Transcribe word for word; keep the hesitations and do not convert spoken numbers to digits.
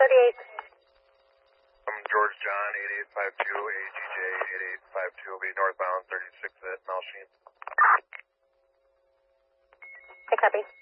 thirty-eight. I'm George John, eighty-eight five two, A G J eighty-eight five two will be northbound thirty-six at Malsheen. I copy.